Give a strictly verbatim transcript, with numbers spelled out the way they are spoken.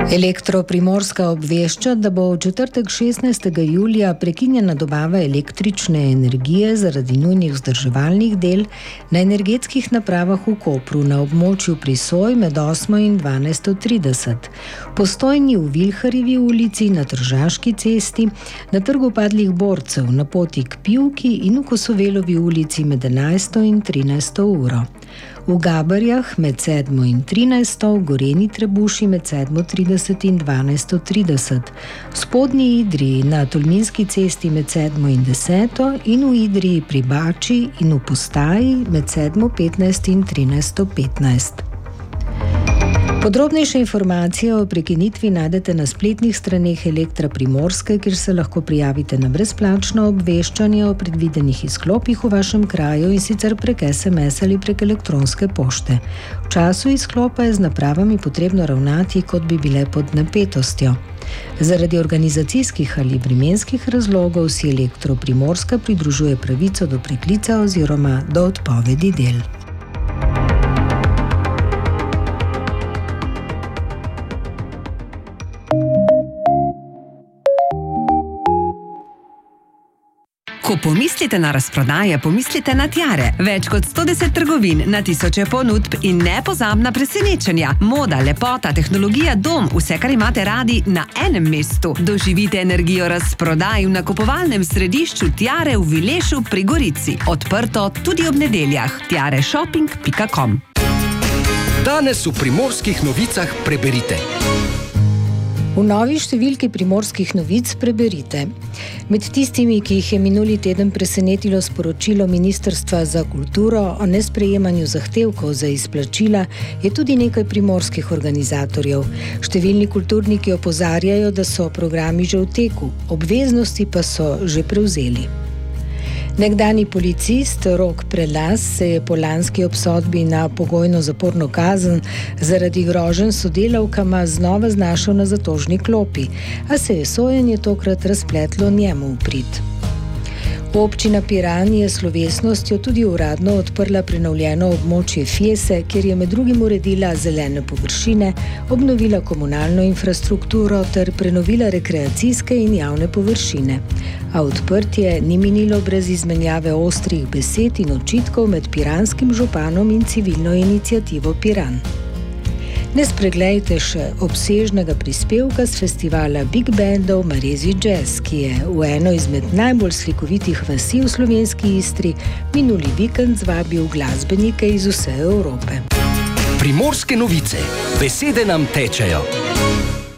Elektro Primorska obvešča, da bo v četrtek šestnajstega julija prekinjena dobava električne energije zaradi nujnih vzdrževalnih del na energetskih napravah v Kopru na območju Prisoj med osmo in dvanajsto trideset. V Postojni, v Vilharjevi ulici, na Tržaški cesti, na Trgu padlih borcev, na poti k Pivki in v Kosovelovi ulici med enajsto in trinajsto uro. V Gabarjah med sedmo in trinajsto, v Goreni Trebuši med sedmo trideset in dvanajsto trideset, v Spodnji Idriji na Tolminski cesti med sedmo in deseto in v Idriji pri Bači in v Postaji med sedmo petnajst in trinajsto petnajst. Podrobnejše informacije o prekinitvi najdete na spletnih straneh Elektra Primorske, kjer se lahko prijavite na brezplačno obveščanje o predvidenih izklopih v vašem kraju in sicer prek es em es ali prek elektronske pošte. V času izklopa je z napravami potrebno ravnati, kot bi bile pod napetostjo. Zaradi organizacijskih ali vremenskih razlogov si Elektro Primorska pridružuje pravico do preklica oziroma do odpovedi del. Ko pomislite na razprodaje, pomislite na Tiare. Več kot sto deset trgovin, na tisoče ponudb in nepozabna presenečenja. Moda, lepota, tehnologija, dom, vse, kar imate radi na enem mestu. Doživite energijo razprodaj v nakupovalnem središču Tiare v Vilešu pri Gorici. Odprto tudi ob nedeljah. tiare shopping pika com. Danes v Primorskih novicah preberite. V novi številki Primorskih novic preberite. Med tistimi, ki jih je minuli teden presenetilo sporočilo Ministrstva za kulturo o nesprejemanju zahtevkov za izplačila, je tudi nekaj primorskih organizatorjev. Številni kulturniki opozarjajo, da so programi že v teku, obveznosti pa so že prevzeli. Nekdanji policist Rok Prelas se je po lanski obsodbi na pogojno zaporno kazen zaradi groženj sodelavkama znova znašel na zatožni klopi, a se je sojenje tokrat razpletlo njemu v prid. Občina Piran je slovesnostjo tudi uradno odprla prenovljeno območje Fiese, kjer je med drugim uredila zelene površine, obnovila komunalno infrastrukturo ter prenovila rekreacijske in javne površine. A odprtje ni minilo brez izmenjave ostrih besed in očitkov med piranskim županom in civilno iniciativo Piran. Ne spreglejte še obsežnega prispevka z festivala Big Bandov Marezi Jazz, ki je v eno izmed najbolj slikovitih vasi v slovenski Istri minuli vikend zvabil glasbenike iz vse Evrope. Primorske novice. Besede nam tečejo.